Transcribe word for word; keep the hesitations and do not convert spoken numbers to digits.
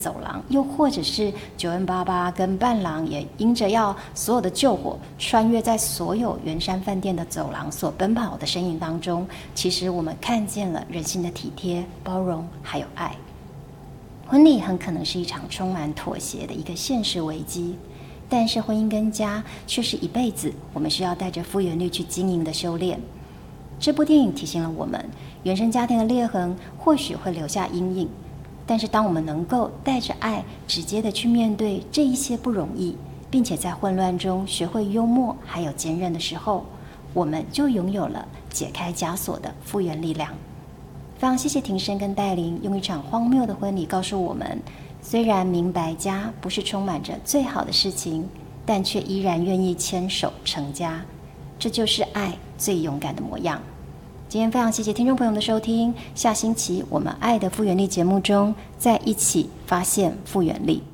走廊，又或者是九恩爸爸跟伴郎也因着要所有的救火，穿越在所有圆山饭店的走廊所奔跑的身影当中，其实我们看见了人性的体贴、包容还有爱。婚礼很可能是一场充满妥协的一个现实危机，但是婚姻跟家却是一辈子我们需要带着复原力去经营的修炼。这部电影提醒了我们，原生家庭的裂痕或许会留下阴影，但是当我们能够带着爱直接的去面对这一些不容易，并且在混乱中学会幽默还有坚韧的时候，我们就拥有了解开枷锁的复原力量。非常谢谢庭生跟戴琳用一场荒谬的婚礼告诉我们，虽然明白家不是充满着最好的事情，但却依然愿意牵手成家，这就是爱最勇敢的模样。今天非常谢谢听众朋友的收听，下星期我们爱的复原力节目中再一起发现复原力。